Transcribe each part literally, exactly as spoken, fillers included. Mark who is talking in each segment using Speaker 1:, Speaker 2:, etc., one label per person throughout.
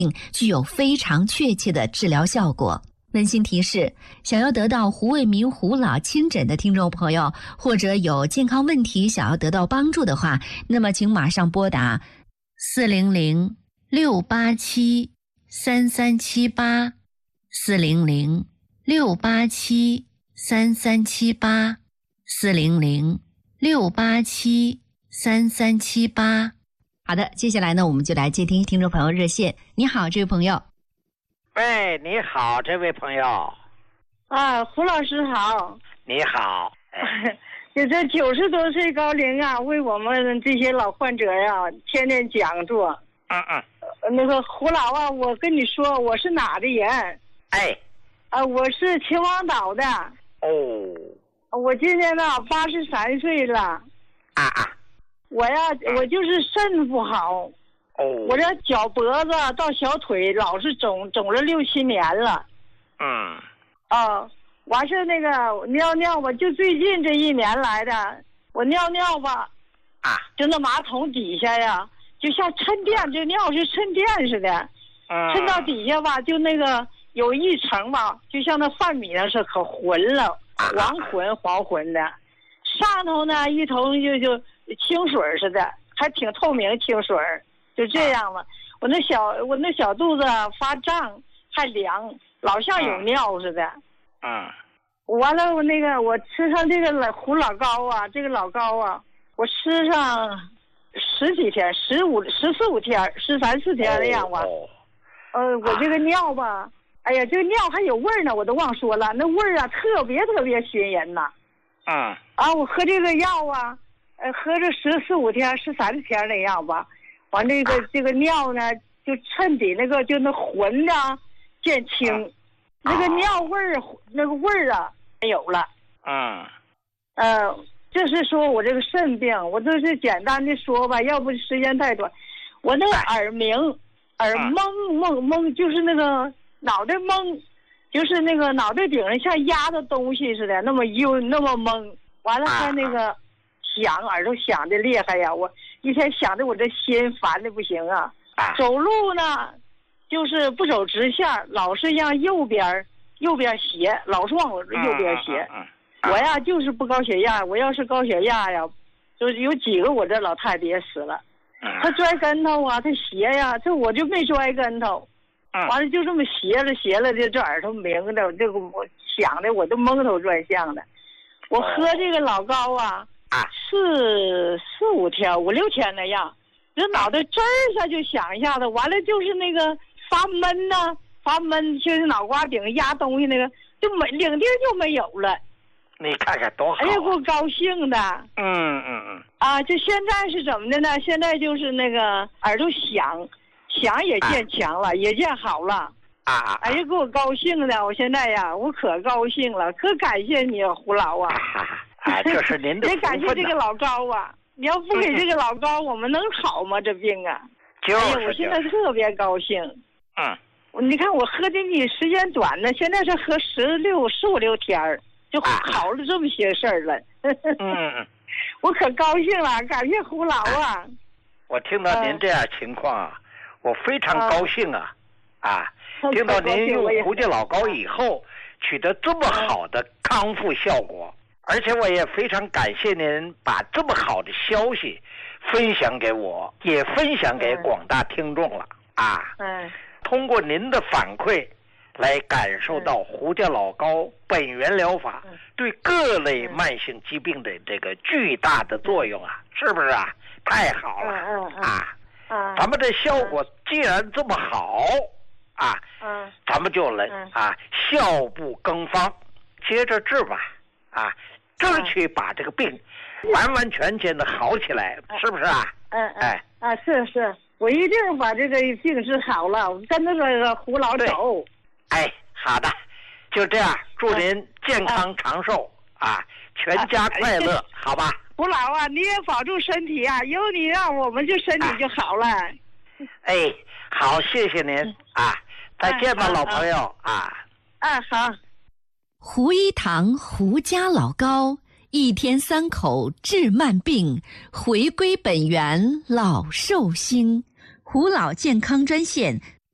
Speaker 1: 具有非常确切的治疗效果。温馨提示：想要得到胡卫民胡老亲诊的听众朋友，或者有健康问题想要得到帮助的话，那么请马上拨打四零零六八七三三七八四零零六八七三三七八四零零六八七三三七八。好的，接下来呢，我们就来接听听众朋友热线。你好，这位朋友。
Speaker 2: 喂，你好，这位朋友。
Speaker 3: 啊，胡老师好。
Speaker 2: 你好。
Speaker 3: 就这九十多岁高龄啊，为我们这些老患者呀、啊，天天讲座。
Speaker 2: 嗯嗯。
Speaker 3: 那个胡老啊，我跟你说，我是哪的人？
Speaker 2: 哎。
Speaker 3: 啊，我是秦皇岛的。
Speaker 2: 哦。
Speaker 3: 我今年呢八十三岁了。
Speaker 2: 啊啊。
Speaker 3: 我呀，我就是肾不好。
Speaker 2: 哦，
Speaker 3: 我这脚脖子到小腿老是肿，肿了六七年了。
Speaker 2: 嗯。
Speaker 3: 啊，完事那个尿尿吧，就最近这一年来的，我尿尿吧，
Speaker 2: 啊，
Speaker 3: 就那马桶底下呀，就像沉淀，这尿是沉淀似的，
Speaker 2: 嗯，
Speaker 3: 沉到底下吧，就那个有一层吧，就像那饭米那是可浑了，黄浑黄浑的，上头呢一头就就清水似的，还挺透明清水。就这样了，我那小我那小肚子发胀，还凉，老像有尿似的。
Speaker 2: 嗯。
Speaker 3: 完了，我那个我吃上这个老胡老膏啊，这个老膏啊，我吃上十几天，十五十四五天，十三四天那样吧。
Speaker 2: 哦。
Speaker 3: 呃，我这个尿吧，哎呀，这个尿还有味儿呢，我都忘说了，那味儿啊特别特别熏人呐。
Speaker 2: 嗯。
Speaker 3: 啊，我喝这个药啊，呃，喝着十四五天、十三天那样吧。完这个这个尿呢，就衬底那个就那浑的见清，啊、那个尿味儿那个味儿啊没有了。
Speaker 2: 嗯。
Speaker 3: 呃，这是说我这个肾病，我都是简单的说吧，要不时间太短。我那个耳鸣，耳蒙蒙蒙，就是那个脑袋蒙，就是那个脑袋顶上像压的东西似的，那么晕，那么蒙。完了还那个。响，耳朵响的厉害呀！我一天想的我这心烦的不行啊。
Speaker 2: 啊
Speaker 3: 走路呢，就是不走直线，老是让右边右边斜，老是往我右边斜。
Speaker 2: 嗯嗯嗯、
Speaker 3: 我呀就是不高血压，我要是高血压呀，就是有几个我这老太太也死了。
Speaker 2: 嗯、
Speaker 3: 她摔跟头啊，她斜呀，这我就没摔跟头。
Speaker 2: 嗯、
Speaker 3: 完了就这么斜了斜了的，这耳朵鸣的，这个我想的我都蒙头转向的。我喝这个老膏啊。
Speaker 2: 啊，
Speaker 3: 四四五天五六天那样，这脑袋吱儿一下就响一下子，完了就是那个发闷呐、啊，发闷就是脑瓜顶压东西那个，就没领地就没有了。
Speaker 2: 你看看多好、啊！
Speaker 3: 哎呀，给我高兴的。
Speaker 2: 嗯嗯嗯。
Speaker 3: 啊，就现在是怎么的呢？现在就是那个耳朵响，响也见强了，啊、也见好了。
Speaker 2: 啊啊！
Speaker 3: 哎呀，给我高兴的，我现在呀，我可高兴了，可感谢你胡老啊。
Speaker 2: 啊啊，这是您的福分。
Speaker 3: 也感谢这个老高啊！你要不给这个老高，我们能好吗？这病啊！
Speaker 2: 就是、
Speaker 3: 哎呀，我现在特别高兴。
Speaker 2: 嗯。
Speaker 3: 你看我喝的你时间短呢，现在是喝十六十五六天儿，就好了这么些事儿了。
Speaker 2: 嗯嗯。
Speaker 3: 我可高兴了，感谢胡老啊！
Speaker 2: 我听到您这样情况啊，嗯、我非常高兴啊！啊，听到您用胡家老膏以后取得这么好的康复效果。而且我也非常感谢您把这么好的消息分享给我，也分享给广大听众了啊！
Speaker 3: 嗯，
Speaker 2: 通过您的反馈，来感受到胡家老膏本源疗法对各类慢性疾病的这个巨大的作用啊，是不是啊？太好了啊！啊，咱们这效果既然这么好啊，嗯，咱们就能啊效不更方，接着治吧啊！争取把这个病完完全全的好起来，嗯、是不是啊？
Speaker 3: 嗯嗯。哎啊，是是，我一定把这个病治好了，我跟着这个胡老走。
Speaker 2: 哎，好的，就这样，祝您健康长寿、嗯、啊，全家快乐，啊、好吧？
Speaker 3: 胡老啊，你也保重身体啊，有你让我们就身体就好了。
Speaker 2: 哎，好，谢谢您、嗯、啊，再见吧，哎、老朋友啊。
Speaker 3: 啊，好。
Speaker 1: 胡一堂胡家老膏，一天三口治慢病，回归本源老寿星。胡老健康专线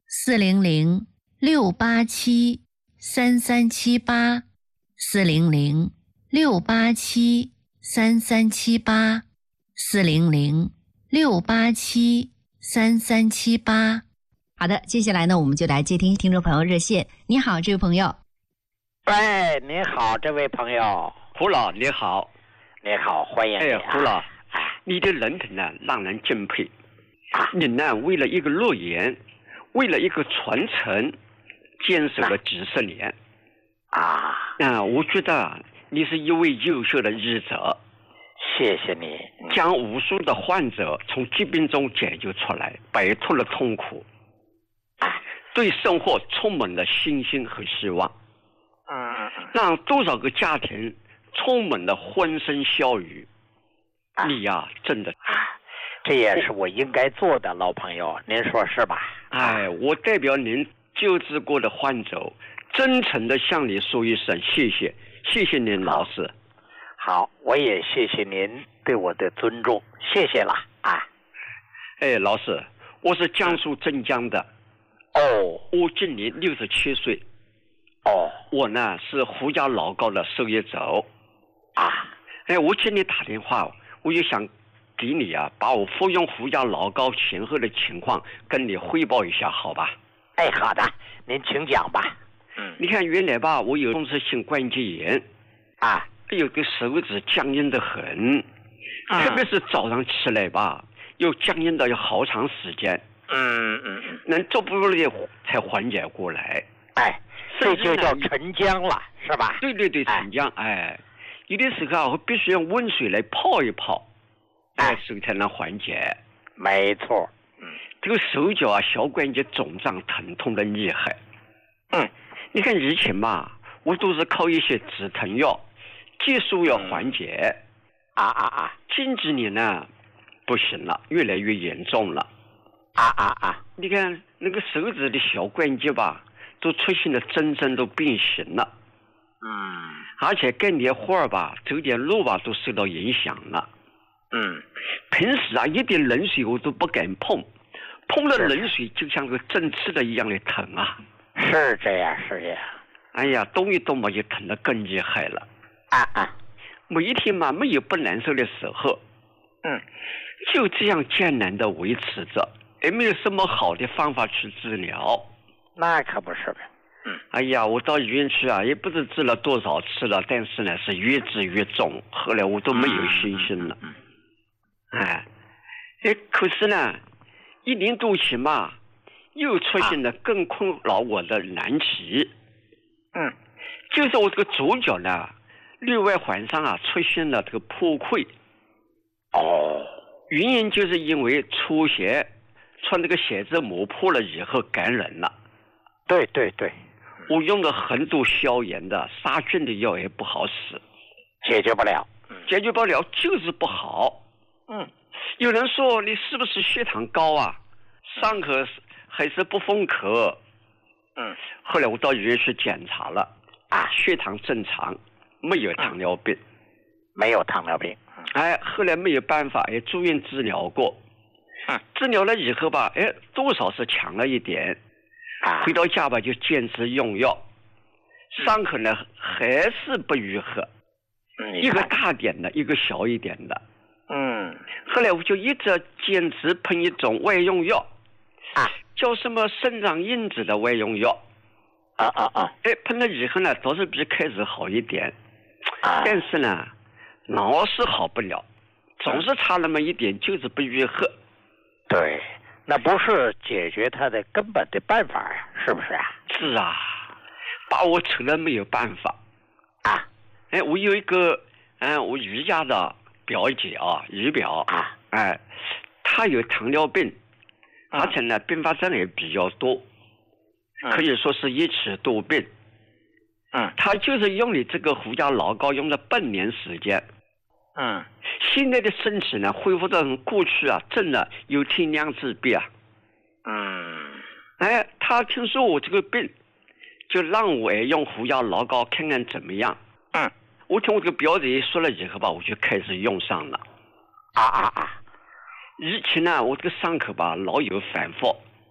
Speaker 1: 四零零六八七三三七八，四零零六八七三三七八，四零零六八七三三七八。好的，接下来呢，我们就来接听听众朋友热线。你好，这位朋友。
Speaker 2: 喂，你好，这位朋友。
Speaker 4: 胡老，你好。
Speaker 2: 你好，欢迎你、啊。
Speaker 4: 哎，胡老，你的人品呢，让人敬佩。啊、你呢，为了一个诺言，为了一个传承，坚守了几十年。
Speaker 2: 啊，
Speaker 4: 啊，我觉得你是一位优秀的医者。
Speaker 2: 谢谢你，
Speaker 4: 将无数的患者从疾病中解救出来，摆脱了痛苦，对生活充满了信心和希望。
Speaker 2: 嗯，
Speaker 4: 让多少个家庭充满了欢声笑语。你呀、啊，真的，
Speaker 2: 这也是我应该做的，老朋友，您说是吧？
Speaker 4: 哎，我代表您救治过的患者，真诚的向你说一声谢谢，谢谢您，老师。
Speaker 2: 好，我也谢谢您对我的尊重，谢谢了啊。
Speaker 4: 哎，老师，我是江苏镇江的。
Speaker 2: 哦，
Speaker 4: 我今年六十七岁。
Speaker 2: 哦，
Speaker 4: 我呢是胡家老高的受益者。
Speaker 2: 啊，
Speaker 4: 哎，我请你打电话，我就想给你啊，把我服用胡家老高前后的情况跟你汇报一下，好吧？
Speaker 2: 哎，好的，您请讲吧。嗯，
Speaker 4: 你看原来吧，我有风湿性关节炎，
Speaker 2: 啊，
Speaker 4: 有个手指僵硬的很，
Speaker 2: 嗯、
Speaker 4: 特别是早上起来吧，又僵硬到有好长时间。
Speaker 2: 嗯嗯嗯，
Speaker 4: 能逐步的才缓解过来。
Speaker 2: 哎，这就叫沉僵了，是吧？
Speaker 4: 对对对，沉僵。哎，哎有的时候啊，我必须用温水来泡一泡，哎，手才能缓解。
Speaker 2: 没错。嗯，
Speaker 4: 这个手脚啊，小关节肿胀疼痛的厉害。
Speaker 2: 嗯，
Speaker 4: 你看以前嘛，我都是靠一些止疼药、激素药缓解。
Speaker 2: 嗯、啊啊啊！
Speaker 4: 近几年呢，不行了，越来越严重了。
Speaker 2: 啊啊啊！
Speaker 4: 你看那个手指的小关节吧，都出现了真正都变形了。
Speaker 2: 嗯，
Speaker 4: 而且干点活儿吧，走点路吧，都受到影响了。
Speaker 2: 嗯，
Speaker 4: 平时啊，一点冷水我都不敢碰，碰了冷水就像个针刺的一样的疼啊。
Speaker 2: 是这样，是这样。
Speaker 4: 哎呀，动一动嘛，就疼得更厉害了。
Speaker 2: 啊啊！
Speaker 4: 每一天嘛，没有不难受的时候。
Speaker 2: 嗯，
Speaker 4: 就这样艰难的维持着。也没有什么好的方法去治疗，
Speaker 2: 那可不是呗。嗯，
Speaker 4: 哎呀，我到医院去啊，也不知治了多少次了，但是呢，是越治越重，后来我都没有信心了。
Speaker 2: 嗯，
Speaker 4: 哎，哎，可是呢，一年多前嘛，又出现了更困扰我的难题。
Speaker 2: 嗯，
Speaker 4: 就是我这个左脚呢，另外环上啊出现了这个破溃。
Speaker 2: 哦，
Speaker 4: 原因就是因为出血。穿这个鞋子磨破了以后感染了。
Speaker 2: 对对对，
Speaker 4: 我用了很多消炎的杀菌的药也不好使，
Speaker 2: 解决不了，
Speaker 4: 解决不了就是不好。
Speaker 2: 嗯，
Speaker 4: 有人说你是不是血糖高啊？上口还是不封口？
Speaker 2: 嗯，
Speaker 4: 后来我到医院去检查了，啊，血糖正常，没有糖尿病，
Speaker 2: 嗯、没有糖尿病。
Speaker 4: 嗯、哎，后来没有办法，也住院治疗过。
Speaker 2: 嗯，
Speaker 4: 治疗了以后吧，哎，多少是强了一点。
Speaker 2: 啊，
Speaker 4: 回到家吧就坚持用药，伤口呢还是不愈合。
Speaker 2: 嗯，
Speaker 4: 一个大点的，一个小一点的。
Speaker 2: 嗯，
Speaker 4: 后来我就一直坚持喷一种外用药，
Speaker 2: 啊，
Speaker 4: 叫什么生长因子的外用药。
Speaker 2: 啊啊啊！
Speaker 4: 哎，喷了以后呢，倒是比开始好一点。
Speaker 2: 啊，
Speaker 4: 但是呢，老是好不了，总是差那么一点，就是不愈合。
Speaker 2: 对，那不是解决它的根本的办法呀，是不是啊？
Speaker 4: 是啊，把我愁了没有办法
Speaker 2: 啊！
Speaker 4: 哎，我有一个，嗯，我姨家的表姐啊，姨表
Speaker 2: 啊，
Speaker 4: 哎，她有糖尿病，
Speaker 2: 嗯、
Speaker 4: 而且呢，并发症也比较多，
Speaker 2: 嗯、
Speaker 4: 可以说是一起多病。
Speaker 2: 嗯，
Speaker 4: 她就是用你这个胡家老高用了半年时间。
Speaker 2: 嗯，
Speaker 4: 现在的身体呢，恢复到过去啊，真的有天良之别啊。
Speaker 2: 嗯，
Speaker 4: 哎，他听说我这个病，就让我用胡椒老高看看怎么样。
Speaker 2: 嗯，
Speaker 4: 我听我这个表姐说了以后吧，我就开始用上了。
Speaker 2: 啊啊啊！
Speaker 4: 以前呢，我这个伤口吧老有反复，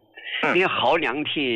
Speaker 4: 你好两天